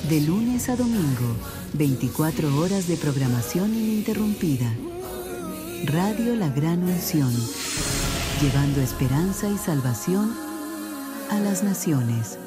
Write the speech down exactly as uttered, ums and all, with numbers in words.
De lunes a domingo, veinticuatro horas de programación ininterrumpida. Radio La Gran Unción, llevando esperanza y salvación a las naciones.